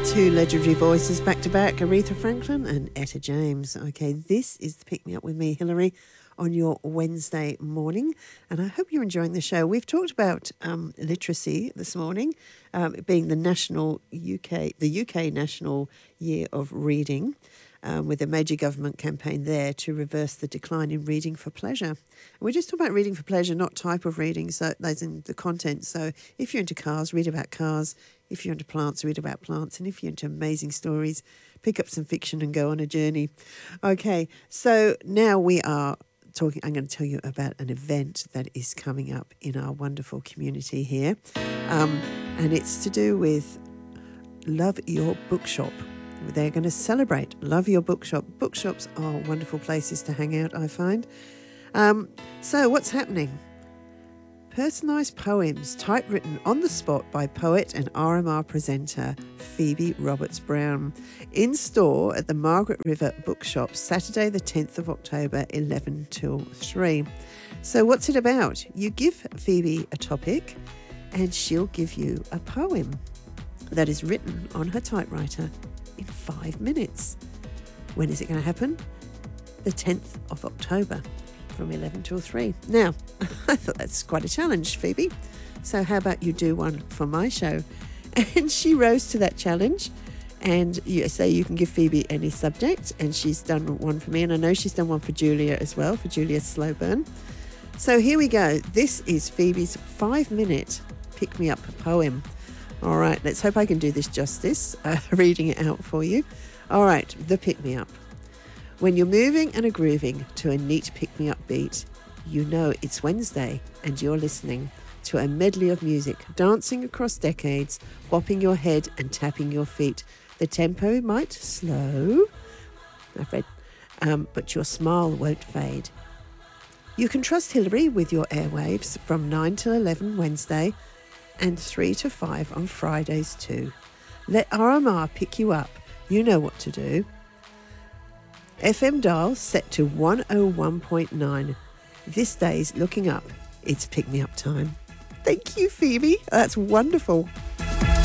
Two legendary voices back to back, Aretha Franklin and Etta James. Okay, this is the Pick Me Up with me, Hilary, on your Wednesday morning, and I hope you're enjoying the show. We've talked about literacy this morning, being the UK National Year of Reading, with a major government campaign there to reverse the decline in reading for pleasure. And we're just talking about reading for pleasure, not type of reading, so that's in the content. So if you're into cars, read about cars. If you're into plants, read about plants. And if you're into amazing stories, pick up some fiction and go on a journey. Okay, so now we are talking. I'm going to tell you about an event that is coming up in our wonderful community here. And it's to do with Love Your Bookshop. They're going to celebrate Love Your Bookshop. Bookshops are wonderful places to hang out, I find. So what's happening? Personalised poems, typewritten on the spot by poet and RMR presenter Phoebe Roberts-Brown. In store at the Margaret River Bookshop, Saturday the 10th of October, 11 till 3. So what's it about? You give Phoebe a topic and she'll give you a poem that is written on her typewriter in 5 minutes. When is it going to happen? The 10th of October. From 11 till 3. Now, I thought that's quite a challenge, Phoebe. So how about you do one for my show? And she rose to that challenge. And you say you can give Phoebe any subject. And she's done one for me. And I know she's done one for Julia as well, for Julia Slowburn. So here we go. This is Phoebe's 5-minute pick-me-up poem. All right, let's hope I can do this justice, reading it out for you. All right, the pick-me-up. When you're moving and grooving to a neat pick-me-up beat, you know it's Wednesday and you're listening to a medley of music, dancing across decades, bopping your head and tapping your feet. The tempo might slow, but your smile won't fade. You can trust Hilary with your airwaves from 9 till 11 Wednesday and 3 to 5 on Fridays too. Let RMR pick you up. You know what to do. FM dial set to 101.9. This day's looking up. It's pick-me-up time. Thank you, Phoebe. That's wonderful.